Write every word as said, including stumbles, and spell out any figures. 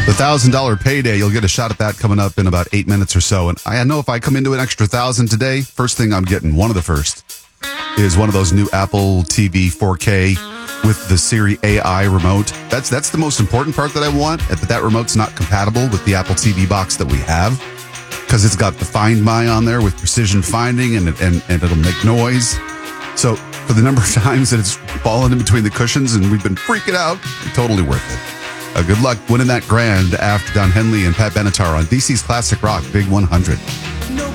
The one thousand dollars payday, you'll get a shot at that coming up in about eight minutes or so. And I know if I come into an extra thousand today, first thing I'm getting, one of the first, is one of those new Apple T V four K with the Siri A I remote. That's that's the most important part that I want, that that remote's not compatible with the Apple T V box that we have, because it's got the Find My on there with precision finding, and, and, and it'll make noise. So for the number of times that it's fallen in between the cushions and we've been freaking out, totally worth it. Uh, good luck winning that grand after Don Henley and Pat Benatar on D C's Classic Rock Big one hundred.